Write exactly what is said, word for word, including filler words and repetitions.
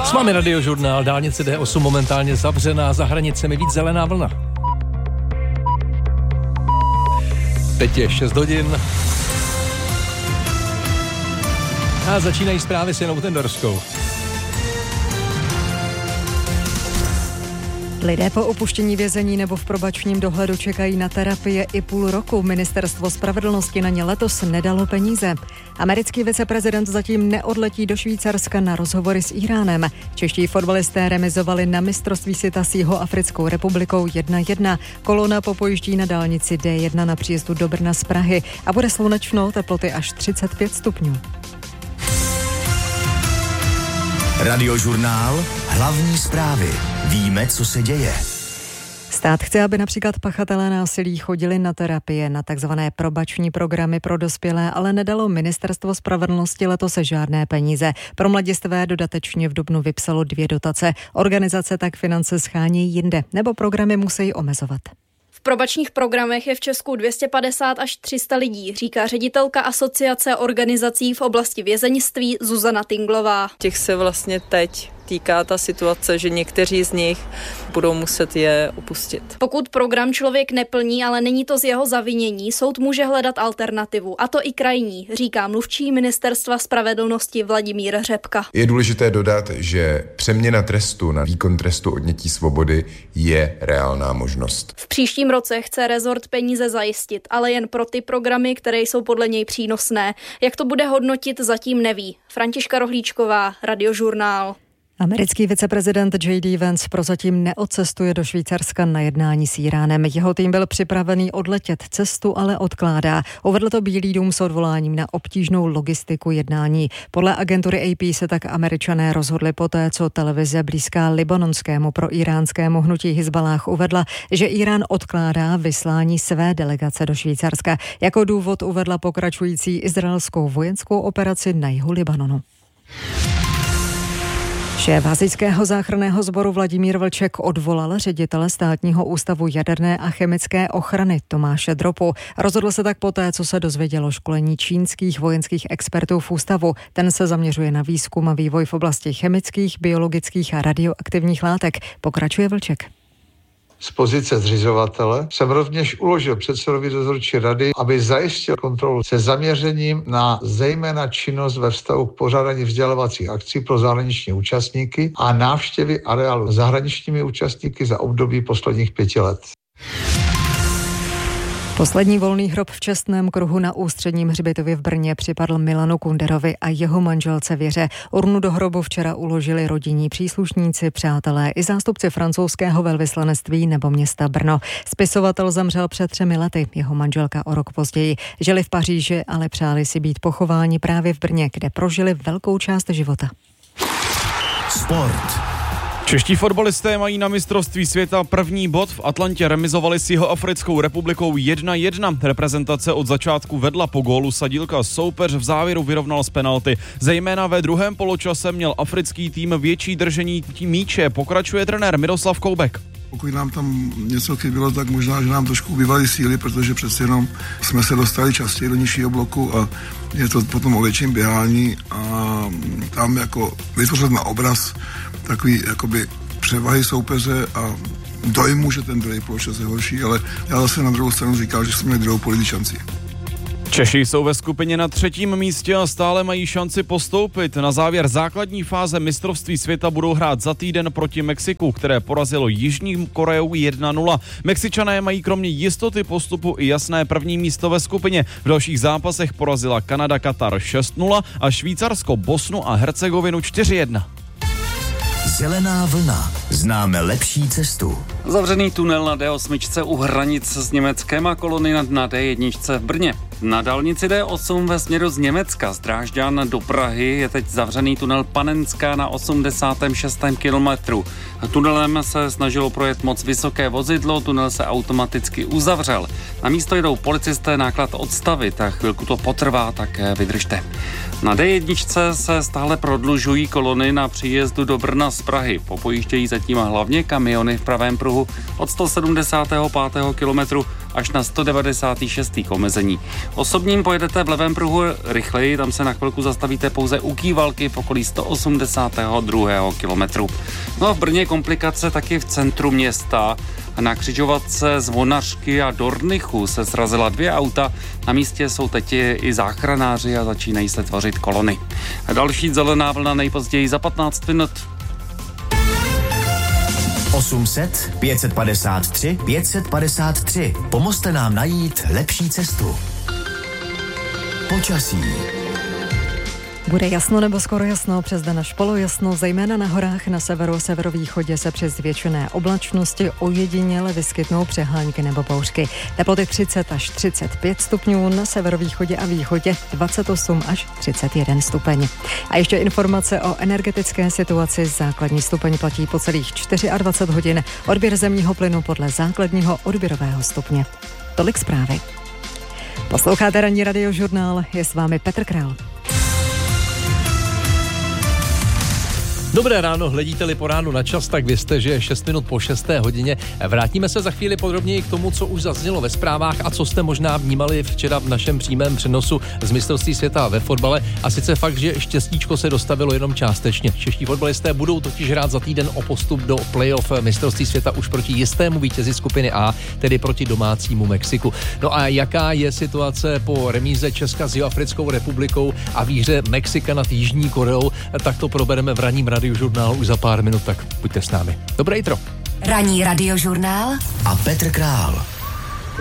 S vámi Radiožurnál, dálnice D osm momentálně zavřená, za hranicemi víc zelená vlna. Teď je šest hodin. A začínají zprávy s Janou Tendorskou. Lidé po opuštění vězení nebo v probačním dohledu čekají na terapie i půl roku. Ministerstvo spravedlnosti na ně letos nedalo peníze. Americký viceprezident zatím neodletí do Švýcarska na rozhovory s Íránem. Čeští fotbalisté remizovali na mistrovství světa s Jihoafrickou republikou jedna jedna. Kolona popojíždí na dálnici D jedna na příjezdu do Brna z Prahy a bude slunečno, teploty až třicet pět stupňů. Radiožurnál, hlavní zprávy. Víme, co se děje. Stát chce, aby například pachatelé násilí chodili na terapie, na takzvané probační programy pro dospělé, ale nedalo Ministerstvo spravedlnosti letos žádné peníze. Pro mladistvé dodatečně v dubnu vypsalo dvě dotace. Organizace tak finance schání jinde, nebo programy musí omezovat. V probačních programech je v Česku dvě stě padesát až tři sta lidí, říká ředitelka Asociace organizací v oblasti vězeňství Zuzana Tinglová. Těch se vlastně teď týká ta situace, že někteří z nich budou muset je opustit. Pokud program člověk neplní, ale není to z jeho zavinění, soud může hledat alternativu, a to i krajní, říká mluvčí Ministerstva spravedlnosti Vladimír Řepka. Je důležité dodat, že přeměna trestu na výkon trestu odnětí svobody je reálná možnost. V příštím roce chce rezort peníze zajistit, ale jen pro ty programy, které jsou podle něj přínosné. Jak to bude hodnotit, zatím neví. Františka Rohlíčková, Radiožurnál. Americký viceprezident J D Vance prozatím neodcestuje do Švýcarska na jednání s Íránem. Jeho tým byl připravený odletět, cestu ale odkládá. Uvedl to Bílý dům s odvoláním na obtížnou logistiku jednání. Podle agentury A P se tak Američané rozhodli poté, co televize blízká libanonskému proiránskému hnutí Hizballáh uvedla, že Írán odkládá vyslání své delegace do Švýcarska. Jako důvod uvedla pokračující izraelskou vojenskou operaci na jihu Libanonu. Šéf hasičského záchranného sboru Vladimír Vlček odvolal ředitele Státního ústavu jaderné a chemické ochrany Tomáše Dropu. Rozhodl se tak poté, co se dozvědělo školení čínských vojenských expertů v ústavu. Ten se zaměřuje na výzkum a vývoj v oblasti chemických, biologických a radioaktivních látek. Pokračuje Vlček. Z pozice zřizovatele jsem rovněž uložil předsedovi dozorčí rady, aby zajistil kontrolu se zaměřením na zejména činnost ve vztahu k pořádání vzdělávacích akcí pro zahraniční účastníky a návštěvy areálu zahraničními účastníky za období posledních pěti let. Poslední volný hrob v čestném kruhu na Ústředním hřbitově v Brně připadl Milanu Kunderovi a jeho manželce Věře. Urnu do hrobu včera uložili rodinní příslušníci, přátelé i zástupci francouzského velvyslanectví nebo města Brno. Spisovatel zemřel před třemi lety, jeho manželka o rok později. Žili v Paříži, ale přáli si být pochováni právě v Brně, kde prožili velkou část života. Sport. Čeští fotbalisté mají na mistrovství světa první bod. V Atlantě remizovali s Jihoafrickou republikou jedna jedna. Reprezentace od začátku vedla po gólu Sadílka. Soupeř v závěru vyrovnal z penalty. Zejména ve druhém poločase měl africký tým větší držení míče. Pokračuje trenér Miroslav Koubek. Pokud nám tam něco chybilo, tak možná, že nám trošku ubývaly síly, protože přece jenom jsme se dostali častěji do nižšího bloku a je to potom o větším běhání a tam jako vytvořit na obraz takový jakoby převahy soupeře a dojmu, že ten druhý poločas je horší, ale já zase na druhou stranu říkal, že jsme měli druhou polovici šanci. Češi jsou ve skupině na třetím místě a stále mají šanci postoupit. Na závěr základní fáze mistrovství světa budou hrát za týden proti Mexiku, které porazilo Jižní Koreu jedna nula. Mexičané mají kromě jistoty postupu i jasné první místo ve skupině. V dalších zápasech porazila Kanada Katar šest nula a Švýcarsko Bosnu a Hercegovinu čtyři jedna. Zelená vlna. Známe lepší cestu. Zavřený tunel na D osm u hranic s Německem a kolony na D jedna v Brně. Na dálnici D osm ve směru z Německa z Drážďan do Prahy je teď zavřený tunel Panenská na osmdesátém šestém kilometru. Tunelem se snažilo projet moc vysoké vozidlo, tunel se automaticky uzavřel. Na místo jedou policisté náklad odstavit a chvilku to potrvá, tak vydržte. Na D jedna se stále prodlužují kolony na příjezdu do Brna z Prahy. Popojíždějí zatím hlavně kamiony v pravém pruhu od sto sedmdesátého pátého kilometru až na sto devadesát šest k omezení. Osobním pojedete v levém pruhu rychleji, tam se na chvilku zastavíte pouze u Kývalky v okolí sto osmdesát dva kilometru. No a v Brně komplikace taky v centru města. Na křižovatce Zvonařky a Dornichu se srazila dvě auta. Na místě jsou teď i záchranáři a začínají se tvořit kolony. Další zelená vlna nejpozději za patnáct minut. osm set, pět set padesát tři, pět set padesát tři. Pomozte nám najít lepší cestu. Počasí. Bude jasno nebo skoro jasno, přes den až polojasno, zejména na horách na severu a severovýchodě se přes zvětšené oblačnosti ojediněle vyskytnou přehánky nebo bouřky. Teploty třicet až třicet pět stupňů, na severovýchodě a východě dvacet osm až třicet jeden stupeň. A ještě informace o energetické situaci. Základní stupeň platí po celých dvacet čtyři hodin. Odběr zemního plynu podle základního odběrového stupně. Tolik zprávy. Posloucháte ranní radiožurnál, je s vámi Petr Král. Dobré ráno, hledíte-li po ránu na čas, tak vězte, že je šest minut po šesté hodině. Vrátíme se za chvíli podrobněji k tomu, co už zaznělo ve zprávách a co jste možná vnímali včera v našem přímém přenosu z mistrovství světa ve fotbale. A sice fakt, že štěstíčko se dostavilo jenom částečně. Čeští fotbalisté budou totiž hrát za týden o postup do playoff mistrovství světa už proti jistému vítězi skupiny A, tedy proti domácímu Mexiku. No a jaká je situace po remíze Česka s Jihoafrickou republikou a výhře Mexika nad Jižní Koreou, tak to probereme v ranním radiožurnálu už za pár minut, tak buďte s námi. Dobré jitro. Ranní radiožurnál a Petr Král.